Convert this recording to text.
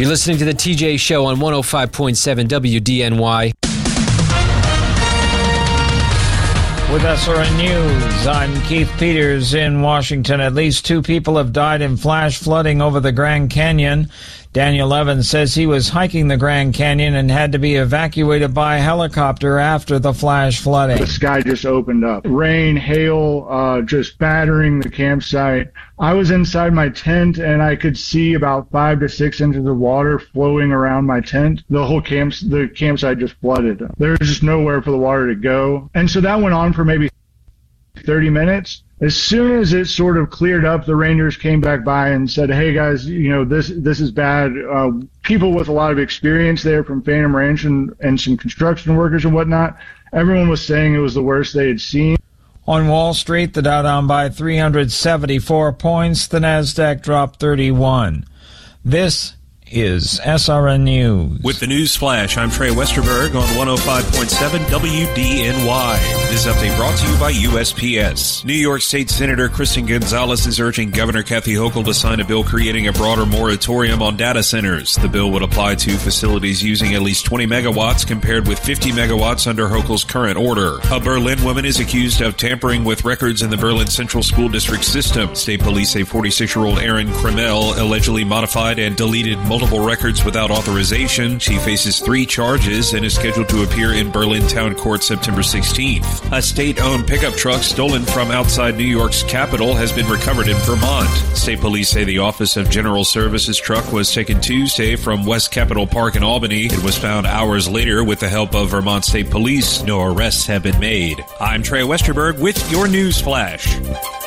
You're listening to the TJ Show on 105.7 WDNY. With SRN News, I'm Keith Peters in Washington. At least 2 people have died in flash flooding over the Grand Canyon. Daniel Evans says he was hiking the Grand Canyon and had to be evacuated by helicopter after the flash flooding. The sky just opened up. Rain, hail, just battering the campsite. I was inside my tent and I could see about 5 to 6 inches of water flowing around my tent. The campsite just flooded. There was just nowhere for the water to go. And so that went on for maybe 30 minutes. As soon as it sort of cleared up, the Rangers came back by and said, hey guys, this is bad. People with a lot of experience there from Phantom Ranch and some construction workers and whatnot, everyone was saying it was the worst they had seen. On Wall Street, the Dow down by 374 points. The Nasdaq dropped 31. This is SRN News. With the news flash, I'm Trey Westerberg on 105.7 WDNY. This update brought to you by USPS. New York State Senator Kristen Gonzalez is urging Governor Kathy Hochul to sign a bill creating a broader moratorium on data centers. The bill would apply to facilities using at least 20 megawatts compared with 50 megawatts under Hochul's current order. A Berlin woman is accused of tampering with records in the Berlin Central School District system. State police say 46-year-old Erin Kremel allegedly modified and deleted multiple records without authorization. She faces 3 charges and is scheduled to appear in Berlin Town Court September 16th. A state-owned pickup truck stolen from outside New York's capital has been recovered in Vermont. State police say the Office of General Services truck was taken Tuesday from West Capitol Park in Albany. It was found hours later with the help of Vermont State Police. No arrests have been made. I'm Trey Westerberg with your news flash.